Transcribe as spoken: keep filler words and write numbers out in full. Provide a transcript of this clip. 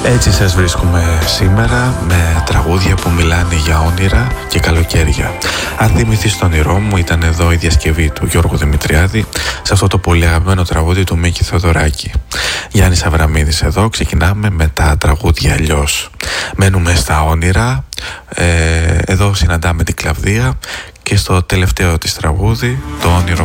Έτσι σας βρίσκουμε σήμερα με τραγούδια που μιλάνε για όνειρα και καλοκαίρια. Αν θυμηθείς το όνειρό μου, ήταν εδώ η διασκευή του Γιώργου Δημητριάδη σε αυτό το πολύ αγαπημένο τραγούδι του Μίκη Θοδωράκη. Γιάννης Αβραμίδης εδώ, ξεκινάμε με τα τραγούδια αλλιώς. Μένουμε στα όνειρα, ε, εδώ συναντάμε την Κλαβδία και στο τελευταίο της τραγούδι, το όνειρο